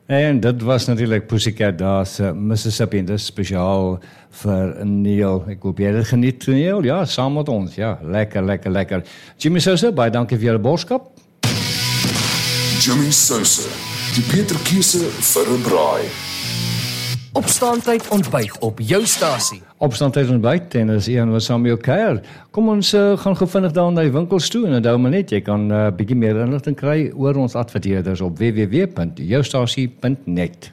En dit was natuurlijk Pussycat Dolls, Mississippi, en dit is speciaal vir Neil. Ek hoop jy dit geniet, Neil. Ja, saam met ons. Ja, lekker. Jimmy Sousa, baie dankie vir julle boodskap. Jimmy Sousa, die Peter Kiese vir 'n braai. Opstaantyd ontbyt op jou stasie. Opstaantyd ontbyt, en is Ian wat saam met jou kuier. Kom ons gaan gevindig daar na die winkels toe, en onthou maar net, jy kan bietjie meer inligting kry oor ons adverteerders op www.joustasie.net.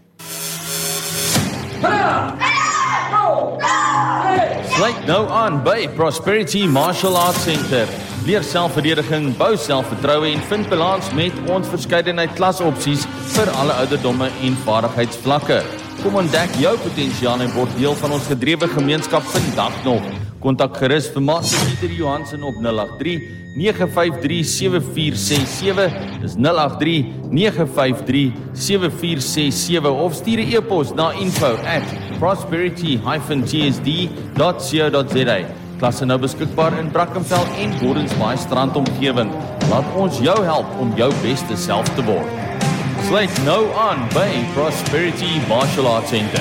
Sluit nou aan by Prosperity Martial Arts Center. Leer selfverdediging, bou selfvertroue en vind balans met ons verskeidenheid klasopsies vir alle ouderdomme en vaardigheidsvlakke. Kom ontdek jou potensiaal en word deel van ons gedrewe gemeenskap vandag nog. Kontak gerus vir Master Pieter Johansen op 083-953-7467, dis 083-953-7467 of stuur 'n e-pos na info@prosperity-tsd.co.za. Klasse nou beskikbaar in Brackenfell en Gordons Bay strandomgewing. Laat ons jou help om jou beste self te word. Sluit nou aan by Prosperity Martial Arts Center.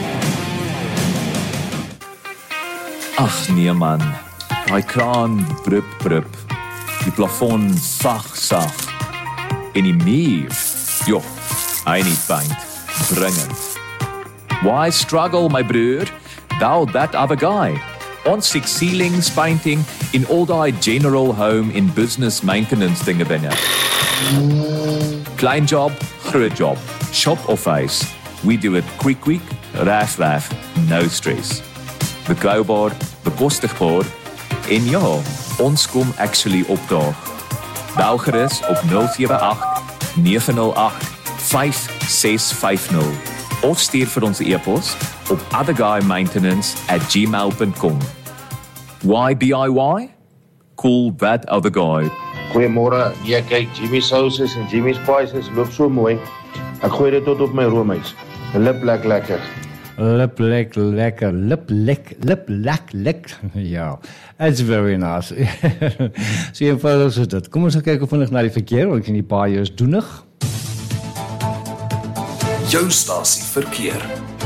Ag nee man, daai kraan brup, die plafon sag, en die muur, joh, hy nie paint, dringend. Why struggle my broer, thou that other guy? Ons six ceilings painting in all die general home in business maintenance dinge binne. Klein job, groot job, shop of face, we do it quick, raf, no stress. Betrouwbaar, bekostigbaar en ja, ons kom actually opdaag. Bel gerus op 078-908-5650 of stuur vir ons e-pos op otherguymaintenance@gmail.com. Why DIY? Cool that other guy. Goeiemôre, nee kyk, Jimmy Sauces en Jimmy Spices loop so mooi. Ek gooi dit tot op my roomys. Lip lekker. Lip lek. Ja, it's very nice. So eenvoudig is dit. Kom ons gaan kyk of vinnig na die verkeer, want ek sien die paai is doenig. Jou stasie verkeer.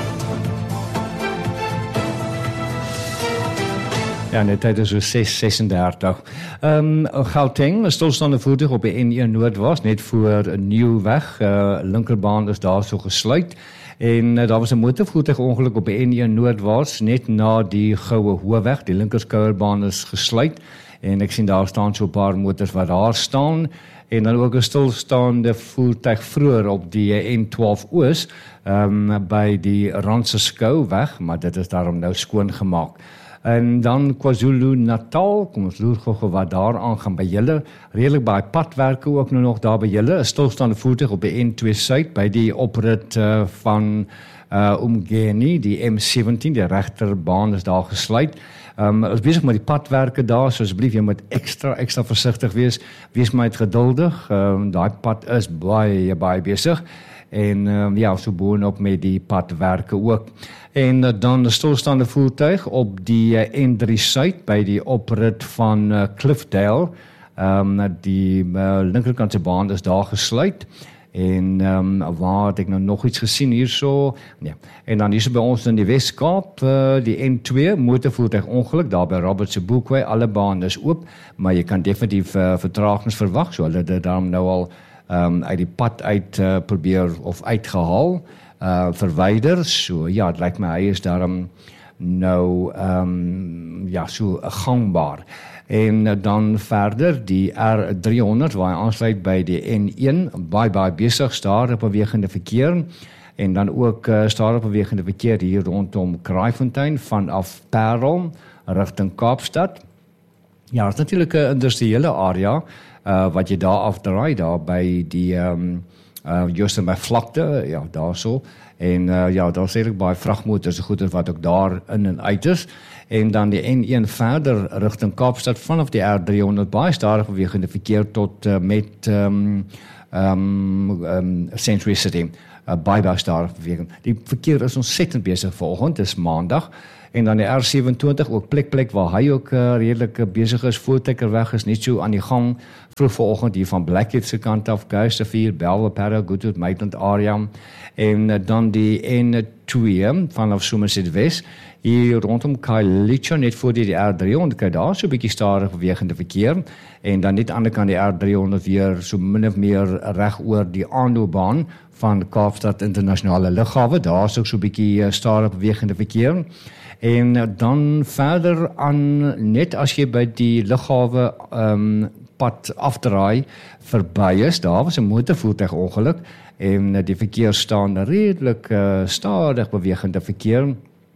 Ja, net tyd is so 6:36. Gauteng, 'n stilstaande voertuig op die N1 Noordwas, net voor 'n Nieuwweg. Linkerbaan is daar so gesluit. En daar was 'n motorvoertuigongeluk op die N1 Noordwas, net na die Goue Hoofweg. Die linkerskouerbaan is gesluit. En ek sien daar staan so 'n paar motors wat daar staan. En dan ook 'n stilstaande voertuig vroeër op die N12 Oos, by die Randse Skouweg, maar dit is daarom nou skoon gemaak. En dan KwaZulu-Natal, kom ons loer gou wat daar aangaan by julle, redelik baie padwerke ook nou nog daar by julle, 'n stilstaande voertuig op die N2 Suid, by die oprit van Umgeni, die M17, die regterbaan is daar gesluit. Ons is besig met die padwerke daar, so asseblief jy moet ekstra versigtig wees maar geduldig, daai pad is baie besig. En ja, so boonop met die padwerke ook. En dan 'n stilstaande voertuig op die N3 Suid by die oprit van Cliffdale. Die linkerkant se baan is daar gesluit. En waar het ek nou nog iets gesien hierso? Nee. En dan hierso by ons in die Wes-Kaap, die N2 motorvoertuig ongeluk daar by Robert se Boekway, alle bane is oop, maar jy kan definitief vertragings verwag, so hulle dit daarom nou al uit die pad uit probeer of uitgehaal, verwyder. So ja, het lyk my hy is daarom nou ja, so gangbaar. En dan verder die R300 waar hy aansluit by die N1, baie besig, stadig bewegende verkeer. En dan ook stadig bewegende verkeer hier rondom Kraaifontein vanaf Parel rigting Kaapstad. Ja, dit is natuurlik 'n industriële area wat jy daar afdraai, daar by die juist by vlakte, ja, daar so. En ja, daar is eintlik baie vragmotors en goeder wat ook daar in en uit is. En dan die N1 verder rigting Kaapstad vanaf die R300 baie stadig bewegende verkeer tot met Century City. Baie stadig bewegend. Die verkeer is ontsettend besig vanoggend, dis maandag. En dan die R27 ook plek waar hy ook redelik besig is, Voortrekker is net so aan die gang, vroeg vanoggend hier van Blackheath se kant af, Guysterfield, Belvedere, Goodwood, Maitland area, en dan die N2 vanaf Somerset West, hier rondom Khayelitsha, net voor die R300, kijk daar so 'n bietjie stadig bewegende verkeer, en dan net aan die ander kant die R300 weer so min of meer reg oor die aanloopbaan van Kaapstad Internasionale Lughawe, daar is ook so 'n bietjie stadig bewegende verkeer. En dan verder aan, net as jy by die lughawe pad afdraai verby is, daar was 'n motorvoertuigongeluk en die verkeer staan redelik stadig bewegende verkeer.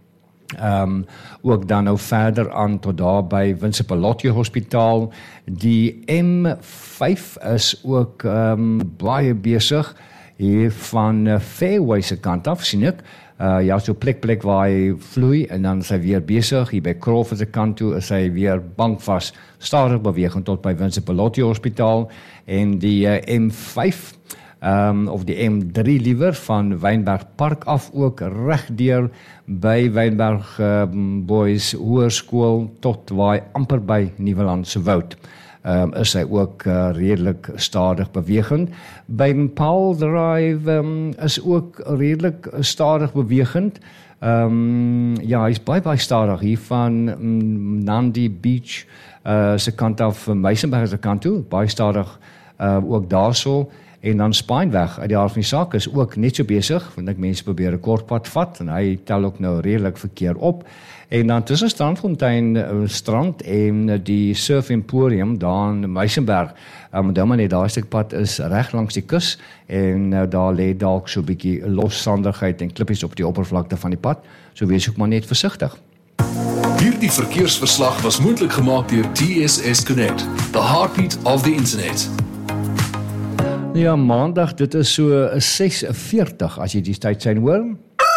Ook dan nou verder aan tot daar by Winsebalotje Hospitaal. Die M5 is ook baie besig hier van Fairway se kant af, sien ek. Ja, so plek waar hy vloei en dan is hy weer besig, hier by Crawford se kant toe is hy weer bankvas, stadig bewegend tot by Winsebalotje Hospitaal, en die M5, of die M3 liewer, van Wynberg Park af ook regdeur by Wynberg Boys Hoërskool tot waar hy amper by Nieuweland se Woud. Is hy ook redelik stadig bewegend. By Paul Drive is ook redelik stadig bewegend. Ja, hy is baie stadig hier van Nandi Beach se kant af, Meisenberg se kant toe, baie stadig ook daarso. En dan Spynweg uit die hart van die saak is ook net so besig, want ek mense probeer 'n kort pad vat en hy tel ook nou redelik verkeer op. En dan tussen Strandfontein strand en die Surf Emporium daar in Meisenberg, maar daai stuk pad is reg langs die kus en daar lê dalk so 'n bietjie lossandigheid en klippies op die oppervlakte van die pad, so wees ook maar net versigtig. Hierdie verkeersverslag was moontlik gemaak deur TSS Connect, the heartbeat of the internet. Ja, maandag, dit is so 6:40 as jy die tydsein hoor.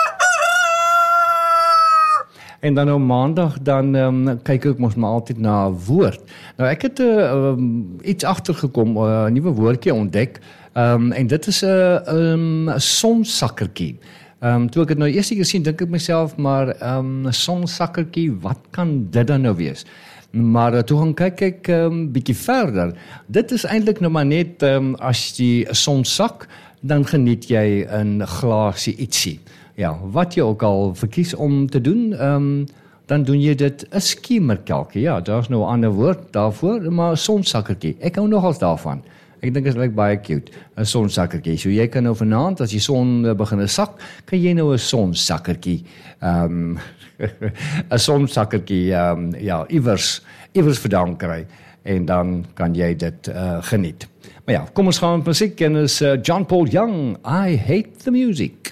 En dan nou maandag, dan kyk ek mos maar altyd na 'n woord. Nou ek het iets agtergekom, 'n nuwe woordjie ontdek, en dit is 'n sonsakkertjie. Toe ek dit nou eers keer sien, dink ek myself, maar 'n sonsakkertjie, wat kan dit dan nou wees? Maar toe gaan kyk ek bietjie verder. Dit is eintlik nou maar net as die son sak, dan geniet jy 'n glasie ietsie. Ja, wat jy ook al verkies om te doen, dan doen jy dit 'n skiemerkelkie. Ja, daar's nou 'n ander woord daarvoor, maar sonsakkertjie. Ek hou nogals daarvan. Ek dink dit is baie cute, 'n sonsakkertjie. So jy kan nou vanaand, as die son begin sak, kan jy nou 'n sonsakkertjie 'n sonsakkertjie ja, iewers vandaan kry en dan kan jy dit geniet. Maar ja, kom ons gaan met musiek en is John Paul Young, I Hate the Music.